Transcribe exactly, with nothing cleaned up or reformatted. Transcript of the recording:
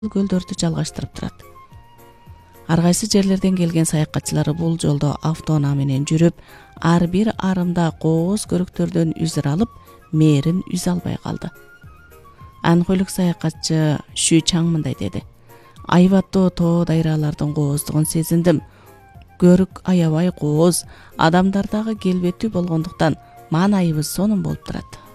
көлдөрдү жалгаштырып турат. Ар кайсы жерлерден келген саякатчылар бул жолдо автоунаа менен жүрүп, ар бир арымда кооз көрүктөрдөн үзүр алып, мээрин үзө албай калды. Анхойлук саякатчы Шү Чаң мындай деди: "Айбаттуу тоо дайралардын кооздугун сезиндим. Көрүк аябай кооз, адамдардагы келбеттүү болгондуктан маанайыбыз сонун болуп турат.